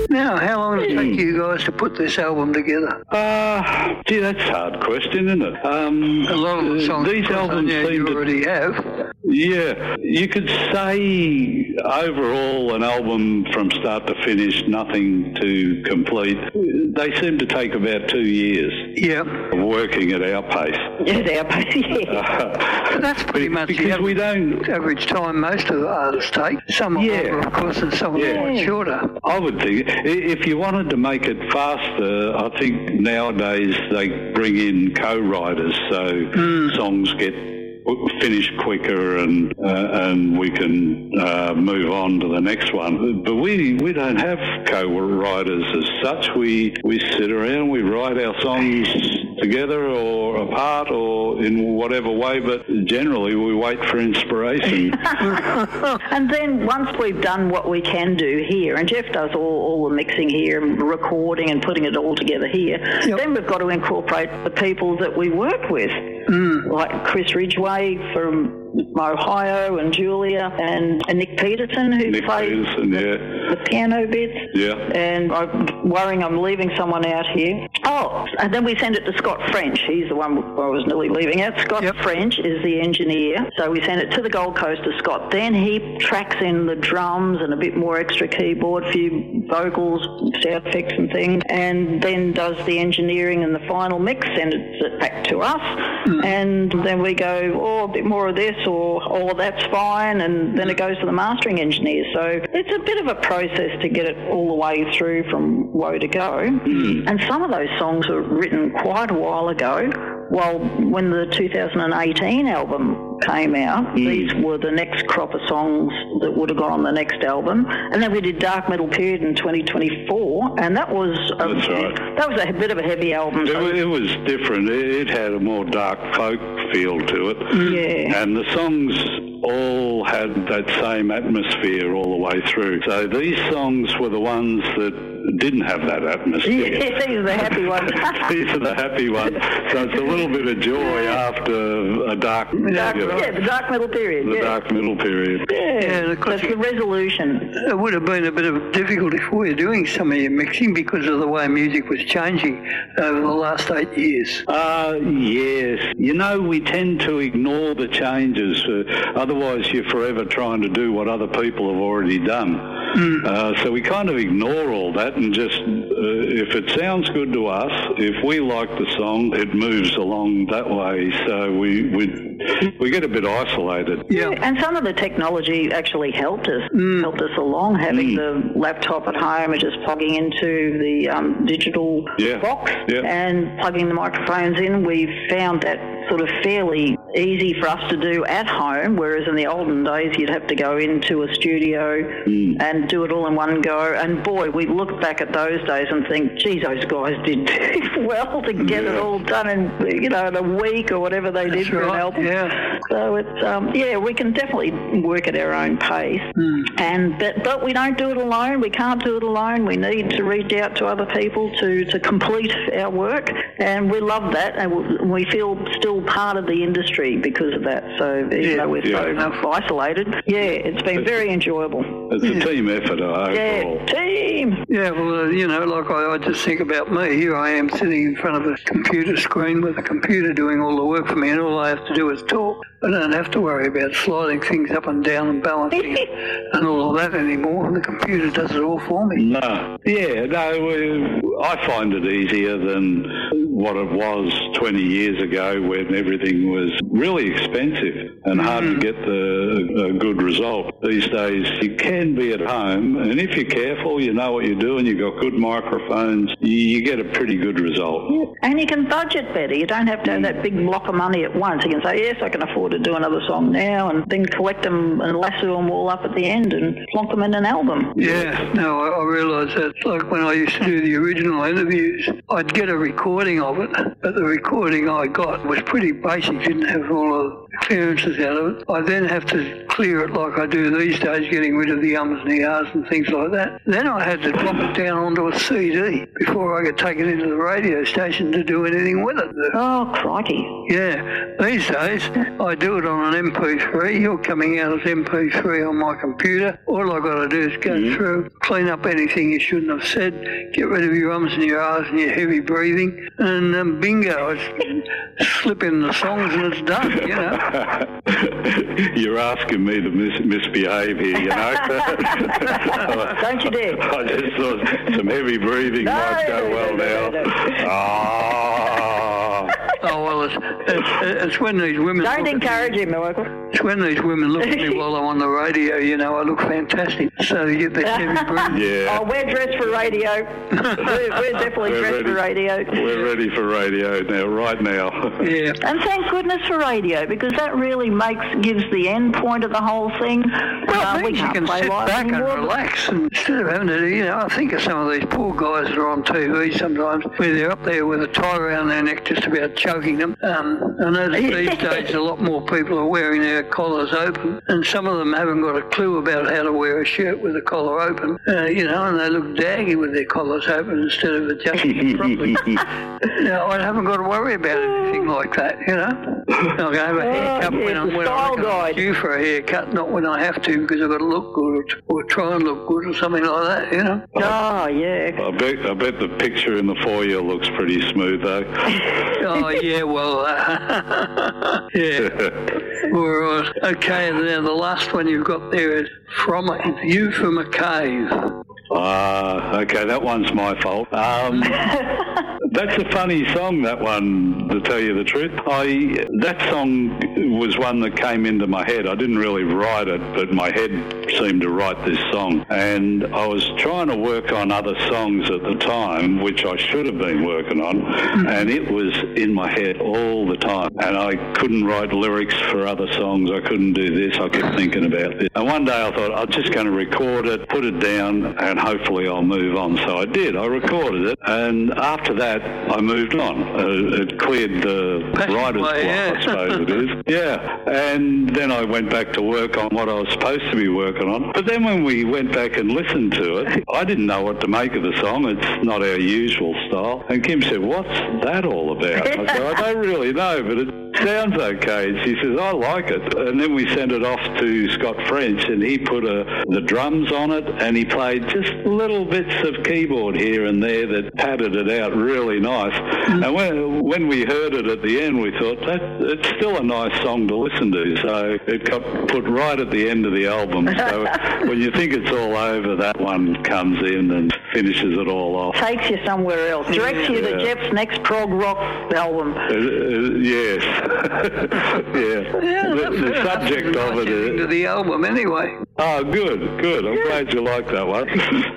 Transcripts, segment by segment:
Now, how long did it take you guys to put this album together? Gee, that's a hard question, isn't it? A lot of the songs these albums seem you already have. Yeah, you could say overall an album from start to finish, nothing to complete. They seem to take about 2 years. Yeah. Of working at our pace. At our pace, yeah. But that's pretty much because we don't average time most of the artists take. Some are longer, of course, and some are shorter. I would think if you wanted to make it faster, I think nowadays they bring in co-writers, so songs get finished quicker and we can move on to the next one. But we don't have co-writers as such. We sit around, we write our songs together or apart or in whatever way, but generally we wait for inspiration. And then once we've done what we can do here, and Jeff does all the mixing here, recording and putting it all together here, then we've got to incorporate the people that we work with, like Chris Ridgway from Ohio and Julia and Nick Peterson who plays the piano bits. Yeah. And I'm worrying I'm leaving someone out here. Oh, and then we send it to Scott French. He's the one I was nearly leaving out. Scott French is the engineer. So we send it to the Gold Coast to Scott. Then he tracks in the drums and a bit more extra keyboard, a few vocals, sound effects and things, and then does the engineering and the final mix, sends it back to us. And then we go, a bit more of this, or that's fine, and then it goes to the mastering engineer. So it's a bit of a process to get it all the way through from woe to go. And some of those songs were written quite a while ago. Well, when the 2018 album came out, these were the next crop of songs that would have gone on the next album. And then we did Dark Metal Period in 2024, and that was a bit of a heavy album. It was different. It had a more dark folk feel to it. Yeah. And the songs all had that same atmosphere all the way through. So these songs were the ones that didn't have that atmosphere. Yeah, these are the happy ones. These are the happy ones. So it's a little bit of joy after a dark the Dark Metal Period. The Dark Metal Period. Yeah, that's the resolution. It would have been a bit of difficulty for you doing some of your mixing because of the way music was changing over the last 8 years. Yes. You know, we tend to ignore the changes. Otherwise, you're forever trying to do what other people have already done. So we kind of ignore all that and just, if it sounds good to us, if we like the song, it moves along that way. So we get a bit isolated. Yeah, and some of the technology actually helped us along, having the laptop at home and just plugging into the digital box and plugging the microphones in. We found that sort of fairly easy for us to do at home, whereas in the olden days you'd have to go into a studio and do it all in one go. And boy, we look back at those days and think, geez, those guys did well to get it all done in a week or whatever they did for an album. Yeah. So it's we can definitely work at our own pace. But we don't do it alone. We can't do it alone. We need to reach out to other people to complete our work, and we love that, and we feel still part of the industry because of that. So even though we're so isolated, it's been very enjoyable. It's a team effort overall. Yeah, team. Yeah, well, like I just think about me. Here I am sitting in front of a computer screen with a computer doing all the work for me, and all I have to do is talk. I don't have to worry about sliding things up and down and balancing and all of that anymore. The computer does it all for me. I find it easier than what it was 20 years ago when everything was really expensive and hard to get a good result. These days you can be at home, and if you're careful, you know what you're doing, you've got good microphones, you get a pretty good result. And you can budget better. You don't have to have that big block of money at once. You can say, yes, I can afford to do another song now, and then collect them and lasso them all up at the end and plonk them in an album. Yeah, no, I realise that. Like when I used to do the original interviews, I'd get a recording of it, but the recording I got was pretty basic, didn't have all of clearances out of it. I then have to clear it like I do these days, getting rid of the ums and the ahs and things like that. Then I had to drop it down onto a CD before I could take it into the radio station to do anything with it. Oh, crikey. Yeah, these days I do it on an MP3. You're coming out as MP3 on my computer. All I've got to do is go through, clean up anything you shouldn't have said, get rid of your ums and your ahs and your heavy breathing, and bingo, it's slip in the songs and it's done, you know. You're asking me to misbehave here, you know. Don't you dare. I just thought some heavy breathing might go well now. Oh, well, it's when these women... Don't encourage him, Michael. It's when these women look at me while I'm on the radio, you know, I look fantastic. So you get the heavy breathing. Yeah. Oh, we're dressed for radio. We're definitely dressed for radio. We're ready for radio now, right now. Yeah. And thank goodness for radio, because that really gives the end point of the whole thing. Well, it we means you can't can play sit live back and anymore. relax, and instead of having to, you know, I think of some of these poor guys that are on TV sometimes, where they're up there with a tie around their neck just about choking them. I know that these days a lot more people are wearing their collars open, and some of them haven't got a clue about how to wear a shirt with the collar open, you know, and they look daggy with their collars open instead of adjusting it properly. Now, I haven't got to worry about anything like that, you know. I'll go have a haircut when I reckon I'm due for a haircut, not when I have to because I've got to look good or try and look good or something like that, you know. Oh, yeah. I bet the picture in the foyer looks pretty smooth, though. Oh, yeah, well, yeah. All right. Okay, now the last one you've got there is From a View from a Cave. Okay, that one's my fault. That's a funny song, that one, to tell you the truth. That song was one that came into my head. I didn't really write it, but my head seemed to write this song. And I was trying to work on other songs at the time, which I should have been working on, and it was in my head all the time. And I couldn't write lyrics for other songs. I couldn't do this. I kept thinking about this. And one day I thought, I'm just going to record it, put it down, and hopefully I'll move on. So I did. I recorded it, and after that, I moved on. It cleared the writer's block, I suppose it is. Yeah. And then I went back to work on what I was supposed to be working on. But then when we went back and listened to it, I didn't know what to make of the song. It's not our usual style. And Kim said, what's that all about? I said, I don't really know, but it sounds okay. And she says, I like it. And then we sent it off to Scott French, and he put the drums on it, and he played just little bits of keyboard here and there that padded it out really nice. And when we heard it at the end, we thought, it's still a nice song to listen to. So it got put right at the end of the album. So when you think it's all over, that one comes in and finishes it all off. Takes you somewhere else. Directs you to Jeff's next prog rock album. Yes. Yeah. The subject of it is... to the album anyway. Oh, good. I'm glad you like that one.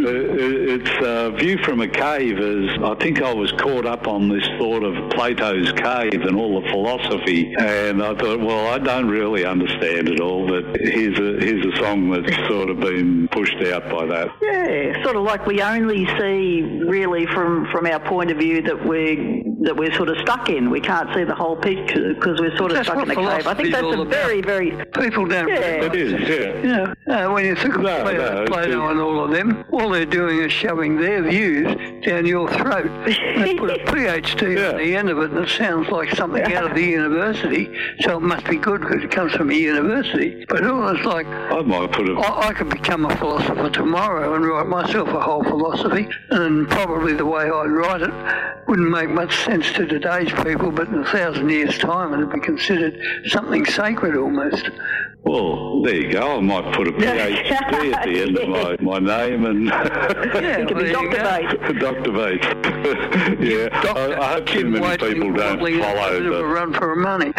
It's View from a Cave. I think I was caught up on this thought of Plato's cave and all the philosophy, and I thought, well, I don't really understand it all, but here's a song that's sort of been pushed out by that. Yeah, sort of like we only see really from our point of view that we're sort of stuck in. We can't see the whole picture because we're sort of stuck in the cave. I think that's a very, very... People don't... Yeah. It is, yeah. You know, when you think of Plato and all of them, all they're doing is shoving their views down your throat. They put a PhD on the end of it, and it sounds like something out of the university, so it must be good because it comes from a university. But it's like... I could become a philosopher tomorrow and write myself a whole philosophy, and probably the way I'd write it wouldn't make much sense to today's people, but in 1,000 years' time it would be considered something sacred almost. Well, there you go. I might put a PhD at the end of my name, and it could be Dr. Bates. Dr. Bates. Yeah, I hope too many people don't follow a run for money.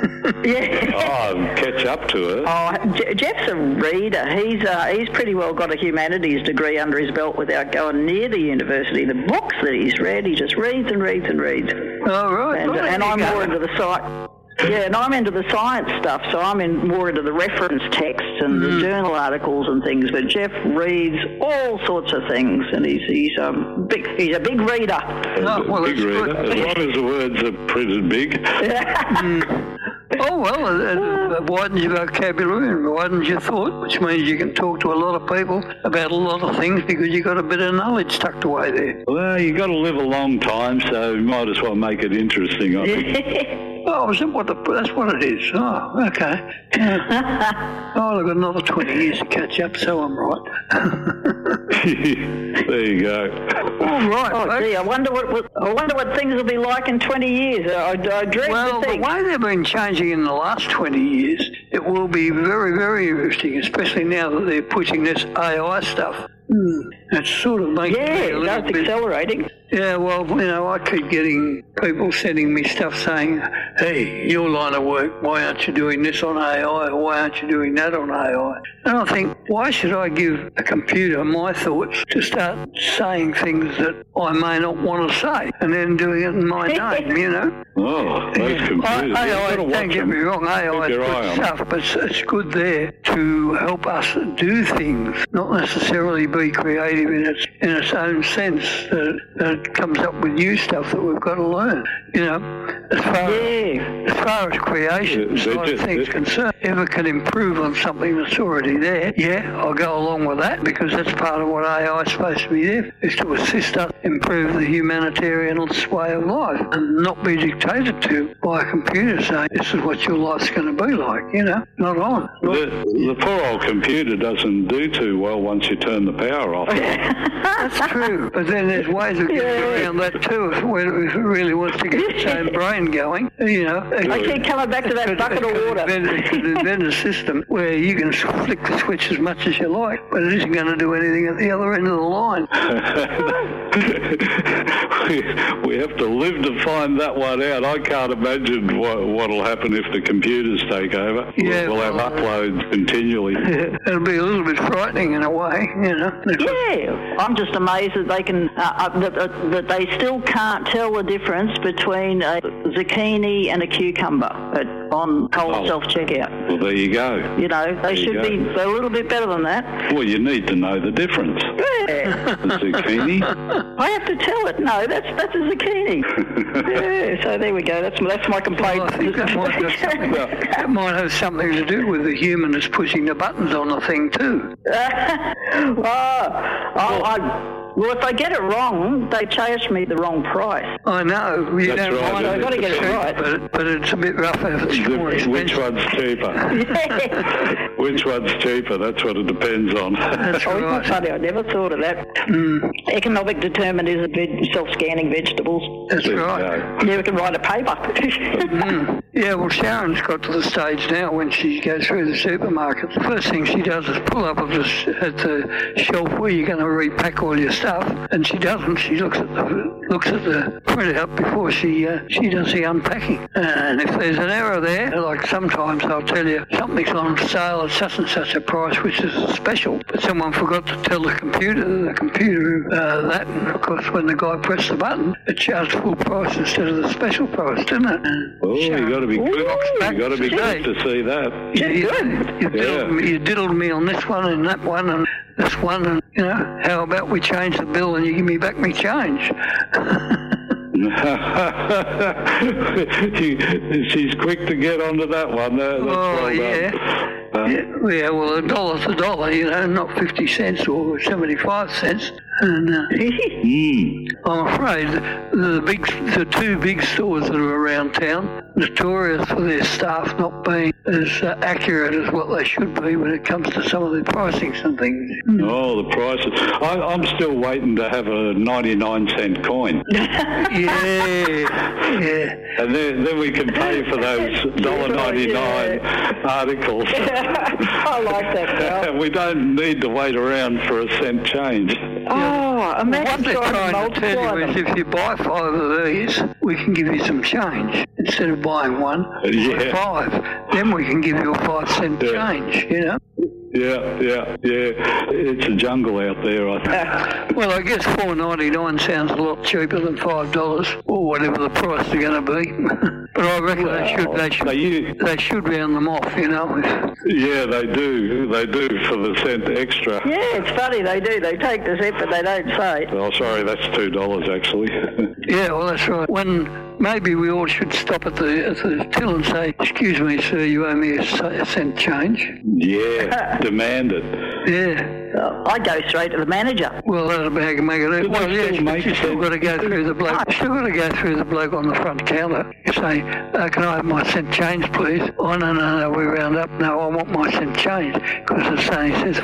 Catch up to it. Oh, Jeff's a reader. He's pretty well got a humanities degree under his belt without going near the university. The books that he's read, he just reads and reads and reads. Oh, right. And I'm more into the site. Yeah, and I'm into the science stuff, so I'm more into the reference texts and the journal articles and things. But Jeff reads all sorts of things, and he's a big reader. Big reader. As long as the words are printed big. Oh, well, it widens your vocabulary and widens your thought, which means you can talk to a lot of people about a lot of things because you've got a bit of knowledge tucked away there. Well, you've got to live a long time, so you might as well make it interesting, I think. Oh, is that that's what it is? Oh, okay. Oh, I've got another 20 years to catch up, so I'm right. There you go. All right. Oh, gee, I wonder what things will be like in 20 years. I dread to think. The way they've been changing in the last 20 years, it will be very, very interesting, especially now that they're pushing this AI stuff. It's sort of making me a little bit... accelerating. Yeah, well, I keep getting people sending me stuff saying, hey, your line of work, why aren't you doing this on AI, or why aren't you doing that on AI? And I think, why should I give a computer my thoughts to start saying things that I may not want to say, and then doing it in my name, Oh, those computers. AI, don't get me wrong, AI is good stuff, but it's good there to help us do things, not necessarily be creative in its own sense, that it comes up with new stuff that we've got to learn. As far as creation side of things concerned, if it can improve on something that's already there, I'll go along with that, because that's part of what AI is supposed to be there, is to assist us improve the humanitarian way of life and not be dictated to by a computer saying this is what your life's going to be like, not on. The poor old computer doesn't do too well once you turn the power off. That's true, but then there's ways of getting around that too if it really wants to get its own brain going, I keep coming back to that bucket of water. It could invent a system where you can flick the switch as much as you like, but it isn't going to do anything at the other end of the line. We have to live to find that one out. I can't imagine what'll happen if the computers take over. We'll have uploads continually. It'll be a little bit frightening in a way, Yeah, I'm just amazed that they can that they still can't tell the difference between a zucchini and a cucumber on Coles self-checkout. Well, there you go. They should be a little bit better than that. Well, you need to know the difference. Yeah. The zucchini. I have to tell it. No, that's a zucchini. Yeah. So there we go. That's my complaint. Well, I think that might have something to do with the human that's pushing the buttons on the thing too. Well, if I get it wrong, they charge me the wrong price. I know. You That's don't right. mind I've got to get it right. But it's a bit rough if it's more expensive. Which one's cheaper? Which one's cheaper? That's what it depends on. That's Isn't right. that funny? I never thought of that. Economic determinism of self-scanning vegetables. That's right. Yeah, we can write a paper. Yeah, well, Sharon's got to the stage now when she goes through the supermarket. The first thing she does is pull up at the shelf where you're going to repack all your stuff, and she doesn't. She looks at the printout before she does the unpacking. And if there's an error there, like sometimes they'll tell you something's on sale at such and such a price, which is a special, but someone forgot to tell the computer that, and of course when the guy pressed the button, it charged full price instead of the special price, didn't it? Oh, you got to be good. You got to be good to see that. You diddled me on this one and that one and this one, and how about we change the bill and you give me back my change? She's quick to get onto that one. That's yeah, well, $1's $1, not 50 cents or 75 cents. And I'm afraid the two big stores that are around town, notorious for their staff not being as accurate as what they should be when it comes to some of the pricings and things. Oh, the prices. I'm still waiting to have a 99-cent coin. Yeah. And then we can pay for those $1.99 articles. I like that, girl. We don't need to wait around for a cent change. Oh, imagine what they're trying to tell you is if you buy 5 of these, we can give you some change. Instead of buying one, buy 5. Then we can give you a 5-cent change, Yeah. It's a jungle out there, I think. Well, I guess $4.99 sounds a lot cheaper than $5 or whatever the price is going to be. But I reckon they should round them off, Yeah, they do. They do for the cent extra. Yeah, it's funny, they do. They take the cent, but they don't say. Oh, sorry, that's $2 actually. Yeah, well, that's right. When maybe we all should stop at the till and say, "Excuse me, sir, you owe me a cent change." Yeah, demand it. Yeah. I go straight to the manager. Well, that'll make it. Well, yeah, but you still got to go through the bloke. You still got to go through the bloke on the front counter. You say, "Can I have my cent change, please?" "Oh, no, we round up. No, I want my cent change because it only says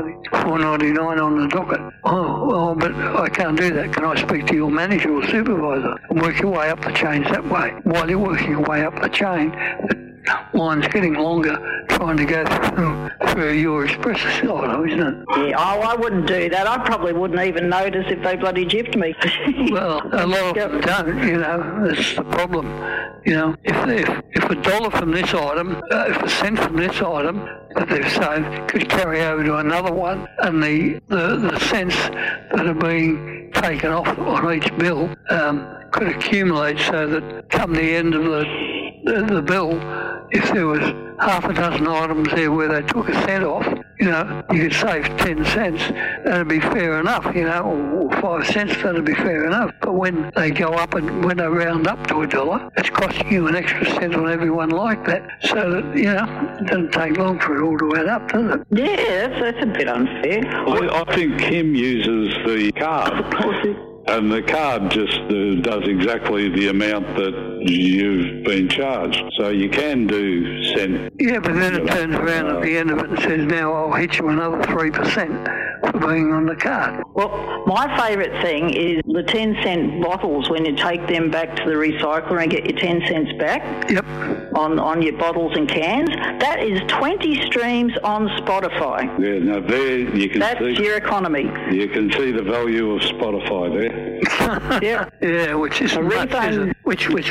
$4.99 on the docket." "Oh, but I can't do that. Can I speak to your manager or supervisor and work your way up the chain that way?" While you're working your way up the chain, the line's getting longer trying to go through your express silo, isn't it? Yeah, I wouldn't do that. I probably wouldn't even notice if they bloody gypped me. Well, a lot of them don't, you know. That's the problem. You know, if a dollar from this item, if a cent from this item that they've saved could carry over to another one, and the cents that are being taken off on each bill could accumulate so that come the end of the bill, if there was half a dozen items there where they took a cent off, you know, you could save 10 cents. That'd be fair enough, you know, or 5 cents, that'd be fair enough. But when they go up and when they round up to a dollar, it's costing you an extra cent on everyone like that. So that, you know, it doesn't take long for it all to add up, does it? Yeah, that's a bit unfair. I think Kim uses the card. And the card just does exactly the amount that you've been charged. So you can do cent. Yeah, but then it turns around at the end of it and says, "Now I'll hit you another 3% for being on the card." Well, my favourite thing is the 10-cent bottles when you take them back to the recycler and get your 10 cents back. Yep. On your bottles and cans. That is 20 streams on Spotify. Yeah, now there you can That's see. your economy. You can see the value of Spotify there. Yeah. Yeah, which is much, is it? Which brings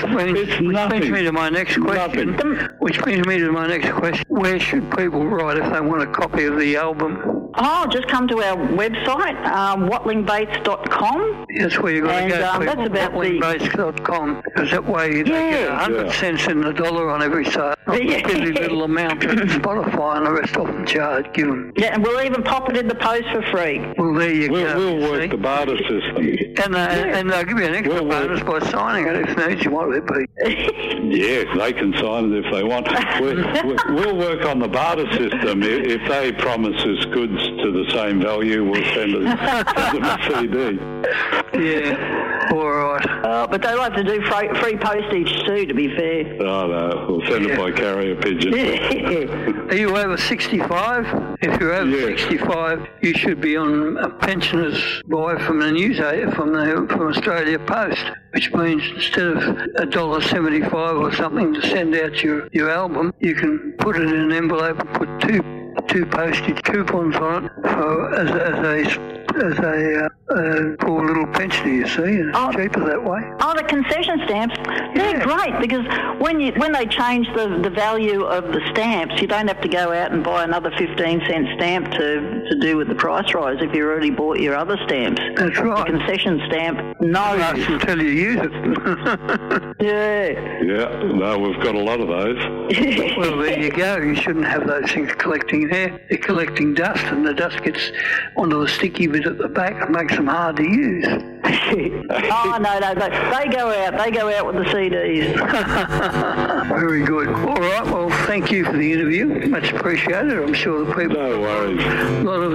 me to my next question. Which brings me to my next question. Where should people write if they want a copy of the album? Oh, just come to our website, watlingbaits.com. That's where you've got to go. That's about watlingbaits.com, because that way they get 100 cents in the dollar on every sale. Every little amount that Spotify and the rest of them charge, give them. Yeah, and we'll even pop it in the post for free. Well, there you go. We'll work the barter system. And they'll give you an extra bonus by signing it if needs you want it be. Yeah, they can sign it if they want. We'll work on the barter system. If they promise us goods to the same value, we'll send them a CD. Yeah, all right. But they'll have to do free postage too, to be fair. Oh, no, we'll send it by carrier pigeon. Are you over 65? If you're over 65, you should be on a pensioners buy from the from Australia Post, which means instead of $1.75 or something to send out your album, you can put it in an envelope and put two postage coupons on it as a poor little pensioner, you see, and it's cheaper that way. Oh, the concession stamps, they're great because when they change the value of the stamps, you don't have to go out and buy another 15-cent stamp to do with the price rise if you already bought your other stamps. That's right. The concession stamp, no. Lasts until you use it. Yeah, no, we've got a lot of those. Well, there you go. You shouldn't have those things collecting there. They're collecting dust, and the dust gets onto the sticky bit at the back and makes them hard to use. Oh, no, they go out with the CDs. Very good. All right, well, thank you for the interview. Much appreciated. I'm sure the people... No worries. A lot of